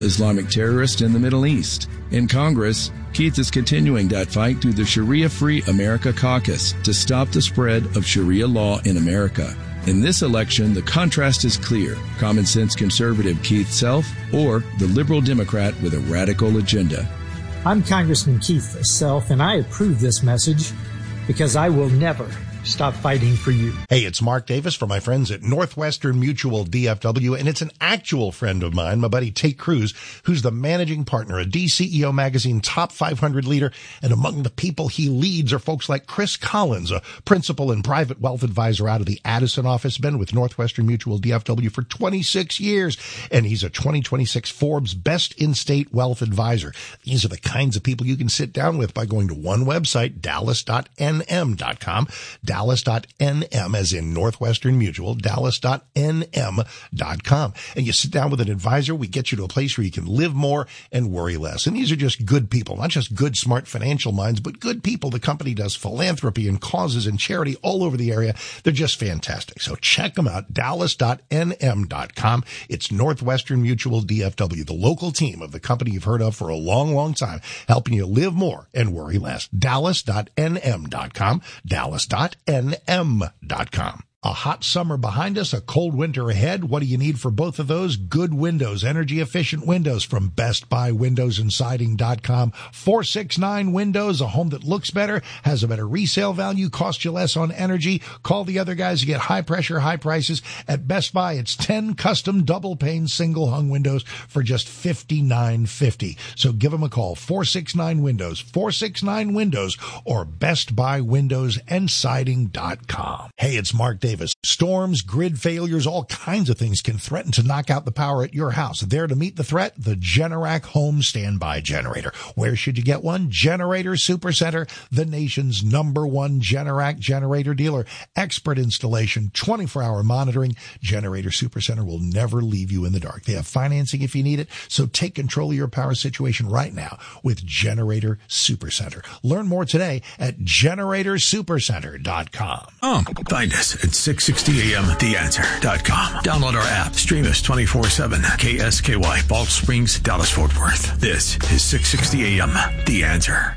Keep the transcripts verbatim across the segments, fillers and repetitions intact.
Islamic terrorist in the Middle East. In Congress, Keith is continuing that fight through the Sharia-Free America Caucus to stop the spread of Sharia law in America. In this election, the contrast is clear. Common sense conservative Keith Self or the liberal Democrat with a radical agenda. I'm Congressman Keith Self, and I approve this message because I will never stop fighting for you. Hey, it's Mark Davis from my friends at Northwestern Mutual D F W, and it's an actual friend of mine, my buddy Tate Cruz, who's the managing partner, a D C E O Magazine top five hundred leader, and among the people he leads are folks like Chris Collins, a principal and private wealth advisor out of the Addison office, been with Northwestern Mutual D F W for twenty-six years, and he's a twenty twenty-six Forbes Best In-State Wealth Advisor. These are the kinds of people you can sit down with by going to one website, dallas dot n m dot com, dallas dot n m as in Northwestern Mutual, dallas dot n m dot com. And you sit down with an advisor, we get you to a place where you can live more and worry less. And these are just good people, not just good, smart financial minds, but good people. The company does philanthropy and causes and charity all over the area. They're just fantastic. So check them out, dallas dot n m dot com. It's Northwestern Mutual D F W, the local team of the company you've heard of for a long, long time, helping you live more and worry less. dallas dot n m dot com, dallas dot n m dot com. A hot summer behind us, a cold winter ahead. What do you need for both of those? Good windows, energy-efficient windows from Best Buy Windows and Siding dot com. four six nine Windows, a home that looks better, has a better resale value, costs you less on energy. Call the other guys, you get high pressure, high prices. At Best Buy, it's ten custom double-pane single-hung windows for just fifty-nine fifty. So give them a call, four six nine Windows, four six nine Windows, or Best Buy Windows and Siding dot com. Hey, it's Mark Davis. Storms, grid failures, all kinds of things can threaten to knock out the power at your house. There to meet the threat, the Generac Home Standby Generator. Where should you get one? Generator Supercenter, the nation's number one Generac generator dealer. Expert installation, twenty-four hour monitoring. Generator Supercenter will never leave you in the dark. They have financing if you need it, so take control of your power situation right now with Generator Supercenter. Learn more today at generator supercenter dot com. Oh, find us at six sixty A M the answer dot com. Download our app. Stream us twenty-four seven. K S K Y, Balch Springs, Dallas, Fort Worth. This is six sixty A M The Answer.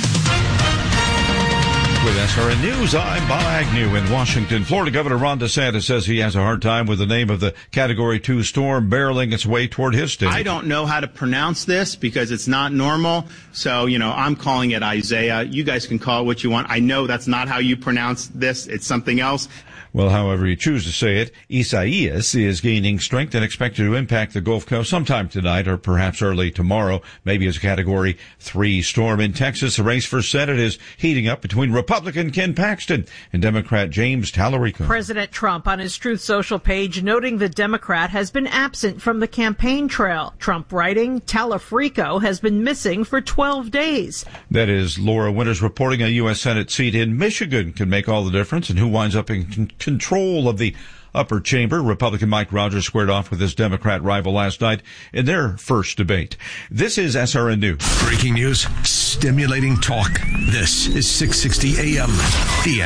With S R N News, I'm Bob Agnew in Washington. Florida Governor Ron DeSantis says he has a hard time with the name of the Category two storm barreling its way toward his state. I don't know how to pronounce this because it's not normal. So, you know, I'm calling it Isaiah. You guys can call it what you want. I know that's not how you pronounce this. It's something else. Well, however you choose to say it, Isaias is gaining strength and expected to impact the Gulf Coast sometime tonight or perhaps early tomorrow, maybe as a Category three storm. In Texas, the race for Senate is heating up between Republican Ken Paxton and Democrat James Tallarico. President Trump on his Truth Social page noting the Democrat has been absent from the campaign trail. Trump writing, Tallarico has been missing for twelve days. That is Laura Winters reporting a U S Senate seat in Michigan can make all the difference in who winds up in control of the upper chamber. Republican Mike Rogers squared off with his Democrat rival last night in their first debate. This is S R N News. Breaking news, stimulating talk. This is six sixty A M The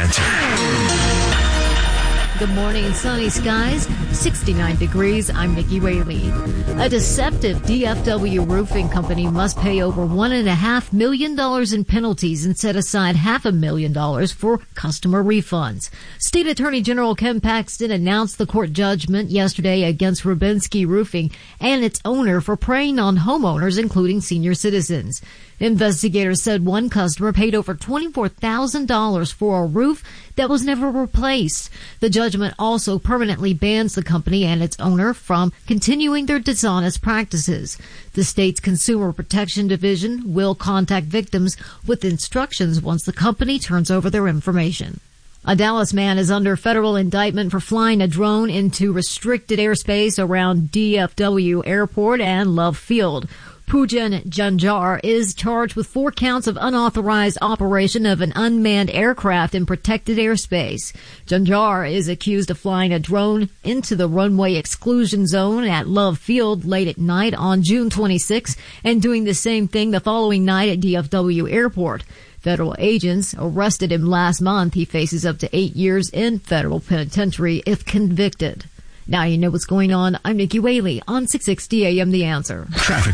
Answer. Good morning, sunny skies, sixty-nine degrees. I'm Nikki Whaley. A deceptive D F W roofing company must pay over one and a half million dollars in penalties and set aside half a million dollars for customer refunds. State Attorney General Ken Paxton announced the court judgment yesterday against Rubinsky Roofing and its owner for preying on homeowners, including senior citizens. Investigators said one customer paid over twenty-four thousand dollars for a roof that was never replaced. The judgment also permanently bans the company and its owner from continuing their dishonest practices. The state's Consumer Protection Division will contact victims with instructions once the company turns over their information. A Dallas man is under federal indictment for flying a drone into restricted airspace around D F W Airport and Love Field. Pujan Janjar is charged with four counts of unauthorized operation of an unmanned aircraft in protected airspace. Janjar is accused of flying a drone into the runway exclusion zone at Love Field late at night on June twenty-sixth and doing the same thing the following night at D F W Airport. Federal agents arrested him last month. He faces up to eight years in federal penitentiary if convicted. Now you know what's going on. I'm Nikki Whaley on six sixty A M The Answer. Traffic.